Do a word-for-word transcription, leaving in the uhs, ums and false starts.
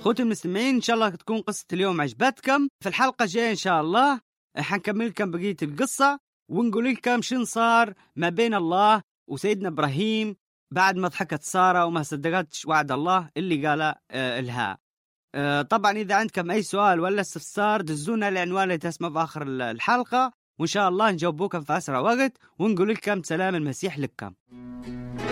أخوتي المستمعين، إن شاء الله تكون قصة اليوم عجبتكم. في الحلقة الجاية إن شاء الله حنكمل لكم بقية القصة ونقول لكم شن صار ما بين الله وسيدنا إبراهيم بعد ما ضحكت سارة وما صدقتش وعد الله اللي قاله آه لها. آه طبعا إذا عندكم أي سؤال ولا استفسار دزونا العنوان اللي تسمع في آخر الحلقة، وإن شاء الله نجاوبوكم في أسرع وقت ونقول لكم سلام المسيح لكم.